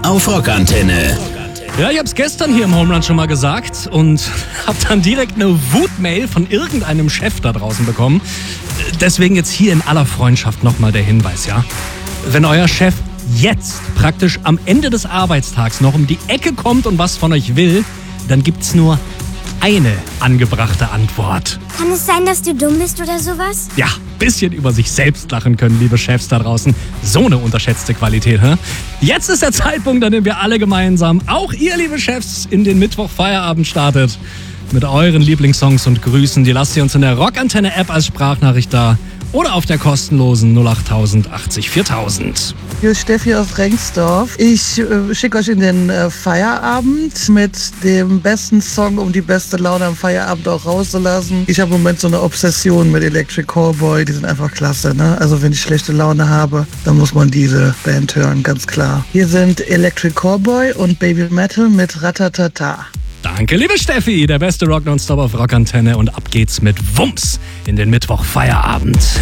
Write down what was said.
auf Rockantenne. Ja, ich hab's gestern hier im Homerun schon mal gesagt und hab dann direkt eine Wutmail von irgendeinem Chef da draußen bekommen. Deswegen jetzt hier in aller Freundschaft nochmal der Hinweis, ja? Wenn euer Chef jetzt praktisch am Ende des Arbeitstags noch um die Ecke kommt und was von euch will, dann gibt's nur eine angebrachte Antwort. Kann es sein, dass du dumm bist oder sowas? Ja, bisschen über sich selbst lachen können, liebe Chefs da draußen. So eine unterschätzte Qualität, hä? Jetzt ist der Zeitpunkt, an dem wir alle gemeinsam, auch ihr, liebe Chefs, in den Mittwoch-Feierabend startet. Mit euren Lieblingssongs und Grüßen. Die lasst ihr uns in der Rockantenne-App als Sprachnachricht da oder auf der kostenlosen 08000 80 4000. Hier ist Steffi aus Rengsdorf. Ich schicke euch in den Feierabend mit dem besten Song, um die beste Laune am Feierabend auch rauszulassen. Ich habe im Moment so eine Obsession mit Electric Callboy. Die sind einfach klasse, ne? Also wenn ich schlechte Laune habe, dann muss man diese Band hören, ganz klar. Hier sind Electric Callboy und Baby Metal mit Ratatata. Danke, liebe Steffi. Der beste Rock nonstop auf Rockantenne und ab geht's mit Wumms in den Mittwoch-Feierabend.